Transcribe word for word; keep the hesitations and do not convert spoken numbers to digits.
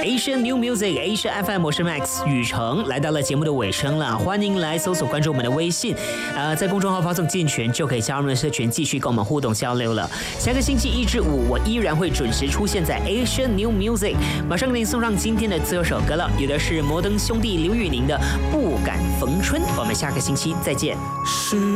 Asian New Music Asia F M， 我是 Max 雨成，来到了节目的尾声了，欢迎来搜索关注我们的微信，呃，在公众号发送进群就可以加入社群，继续跟我们互动交流了。下个星期一至五，我依然会准时出现在 Asian New Music， 马上给你送上今天的最后首歌了，有的是摩登兄弟刘宇宁的《不敢逢春》，我们下个星期再见。是